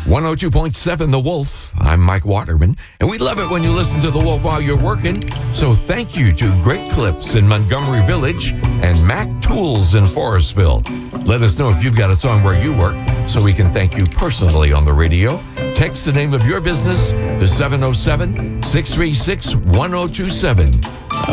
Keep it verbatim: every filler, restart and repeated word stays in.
one oh two point seven The Wolf. I'm Mike Waterman, and we love it when you listen to The Wolf while you're working. So thank you to Great Clips in Montgomery Village and Mac Tools in Forestville. Let us know if you've got a song where you work so we can thank you personally on the radio. Text the name of your business to seven oh seven, six three six, one oh two seven.